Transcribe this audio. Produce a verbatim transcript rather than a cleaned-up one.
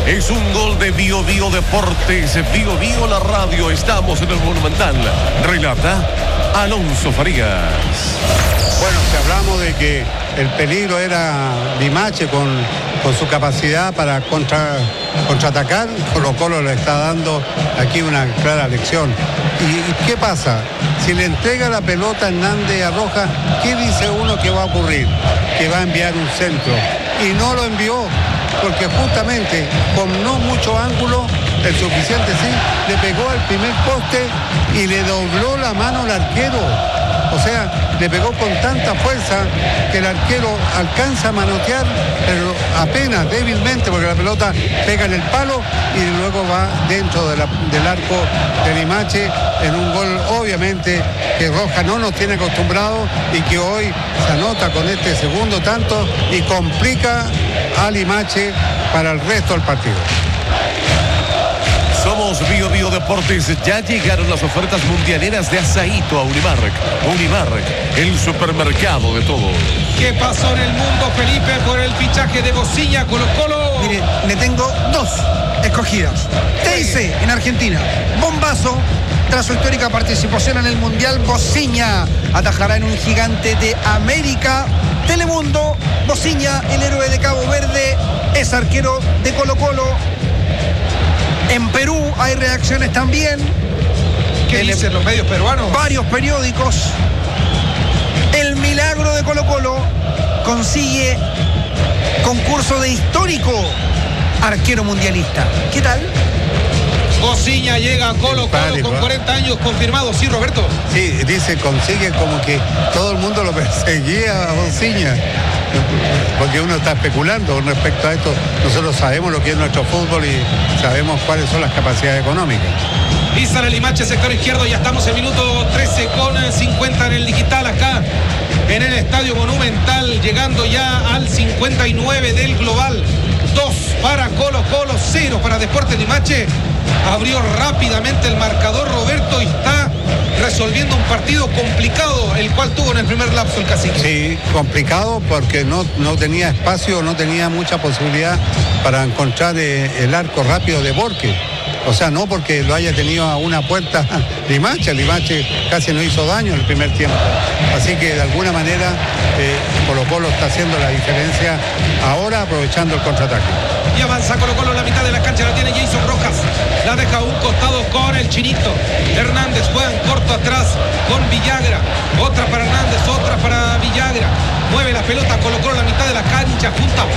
Es un gol de Bio Bio Deportes, Bio Bio la radio. Estamos en el Monumental. Relata Alonso Farías. Bueno, si hablamos de que el peligro era Limache con, con su capacidad para contra, contraatacar, Colo Colo le está dando aquí una clara lección. ¿Y, y qué pasa? Si le entrega la pelota a Hernández a Rojas, ¿qué dice uno que va a ocurrir? Que va a enviar un centro. Y no lo envió, porque justamente con no mucho ángulo, el suficiente sí, le pegó al primer poste y le dobló la mano al arquero. O sea, le pegó con tanta fuerza que el arquero alcanza a manotear, pero apenas, débilmente, porque la pelota pega en el palo y luego va dentro de la, del arco de Limache en un gol, obviamente, que Rojas no nos tiene acostumbrados y que hoy se anota con este segundo tanto y complica a Limache para el resto del partido. Somos Bio Bio Deportes. Ya llegaron las ofertas mundialeras de Asaíto a Unimark. Unimark, el supermercado de todo. ¿Qué pasó en el mundo, Felipe, por el fichaje de Bocilla Colo Colo? Mire, le tengo dos escogidas. Teise en Argentina. Bombazo. Tras su histórica participación en el Mundial, Bociña atajará en un gigante de América. Telemundo, Bociña, el héroe de Cabo Verde, es arquero de Colo Colo. En Perú hay reacciones también. ¿Qué el, dicen los medios peruanos? Varios periódicos. El milagro de Colo Colo consigue concurso de histórico arquero mundialista. ¿Qué tal? Bociña llega a Colo Colo con cuarenta años confirmados, ¿sí, Roberto? Sí, dice, consigue como que todo el mundo lo perseguía a Bociña. Porque uno está especulando con respecto a esto. Nosotros sabemos lo que es nuestro fútbol y sabemos cuáles son las capacidades económicas. Y sale Limache, sector izquierdo. Ya estamos en minuto trece con cincuenta en el digital acá en el Estadio Monumental, llegando ya al cincuenta y nueve del global. Dos para Colo Colo, cero para Deportes Limache. Abrió rápidamente el marcador Roberto y está resolviendo un partido complicado, el cual tuvo en el primer lapso el Cacique. Sí, complicado porque no, no tenía espacio, no tenía mucha posibilidad para encontrar eh, el arco rápido de Borges. O sea, no porque lo haya tenido a una puerta Limache, Limache casi no hizo daño en el primer tiempo. Así que de alguna manera eh, Colo Colo está haciendo la diferencia ahora aprovechando el contraataque. Y avanza Colo Colo en la mitad de la cancha, la tiene Jason Rojas. La deja a un costado con el Chinito. Hernández juega en corto atrás con Villagra. Otra para Hernández, otra para Villagra. Mueve la pelota Colo Colo en la mitad de la cancha, junta